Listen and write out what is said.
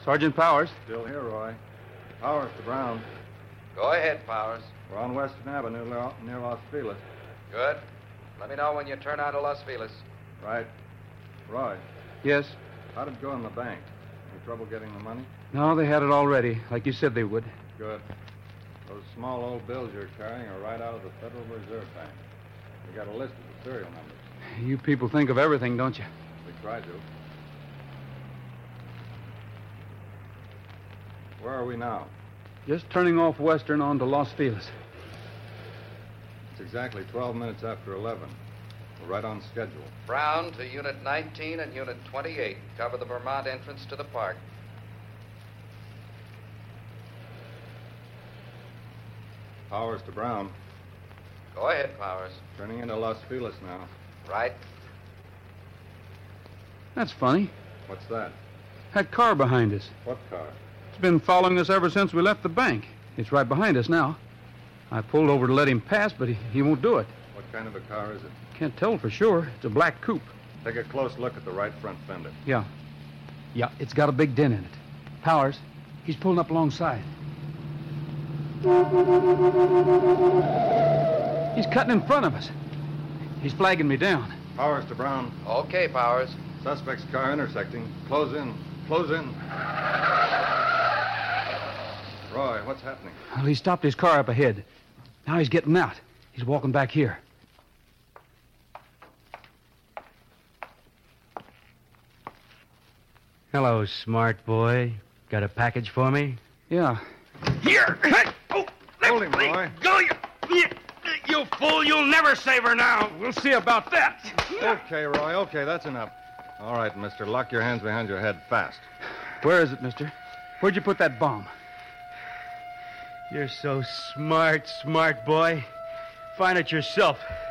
Sergeant Powers. Still here, Roy. Powers to Brown. Go ahead, Powers. We're on Western Avenue near Los Feliz. Good. Let me know when you turn out of Los Feliz. Right. Roy, Yes? how did it go in the bank? Any trouble getting the money? No, they had it already, like you said they would. Good. Those small old bills you're carrying are right out of the Federal Reserve Bank. We got a list of the serial numbers. You people think of everything, don't you? We try to. Where are we now? Just turning off Western onto Los Feliz. It's exactly 12 minutes after 11. We're right on schedule. Brown to Unit 19 and Unit 28. Cover the Vermont entrance to the park. Powers to Brown. Go ahead, Powers. Turning into Los Feliz now. Right. That's funny. What's that? That car behind us. What car? It's been following us ever since we left the bank. It's right behind us now. I pulled over to let him pass, but he won't do it. What kind of a car is it? Can't tell for sure. It's a black coupe. Take a close look at the right front fender. Yeah. Yeah, it's got a big dent in it. Powers, he's pulling up alongside. He's cutting in front of us. He's flagging me down. Powers to Brown. Okay, Powers. Suspect's car intersecting. Close in. Close in. Roy, what's happening? Well, he stopped his car up ahead. Now he's getting out. He's walking back here. Hello, smart boy. Got a package for me? Yeah. Here! Oh, Hold him, Roy. Go, you fool! You'll never save her now. We'll see about that. Okay, Roy. Okay, that's enough. All right, mister. Lock your hands behind your head fast. Where is it, mister? Where'd you put that bomb? You're so smart boy. Find it yourself.